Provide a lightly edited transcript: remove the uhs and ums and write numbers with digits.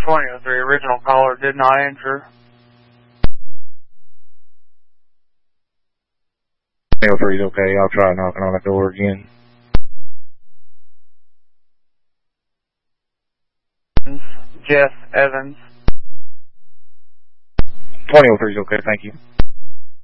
2003, original caller did not answer. 2003 is okay. I'll try knocking on the door again. Jeff Evans. 2003 is okay, thank you.